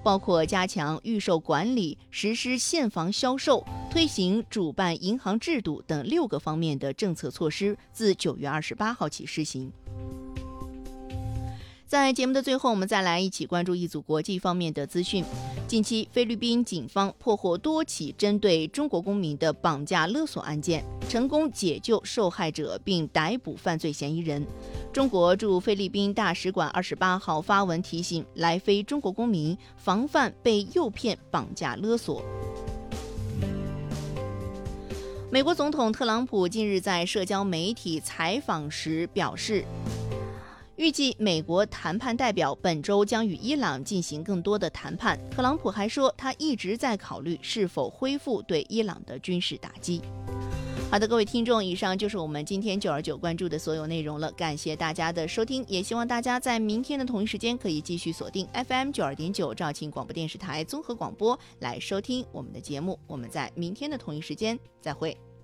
包括加强预售管理、实施现房销售、推行主办银行制度等6个方面的政策措施，自9月28号起施行。在节目的最后，我们再来一起关注一组国际方面的资讯。近期，菲律宾警方破获多起针对中国公民的绑架勒索案件，成功解救受害者并逮捕犯罪嫌疑人。中国驻菲律宾大使馆28号发文提醒来菲中国公民防范被诱骗绑架勒索。美国总统特朗普近日在社交媒体采访时表示，预计美国谈判代表本周将与伊朗进行更多的谈判。特朗普还说，他一直在考虑是否恢复对伊朗的军事打击。好的，各位听众，以上就是我们今天929关注的所有内容了，感谢大家的收听，也希望大家在明天的同一时间可以继续锁定 FM 92.9肇庆广播电视台综合广播来收听我们的节目。我们在明天的同一时间再会。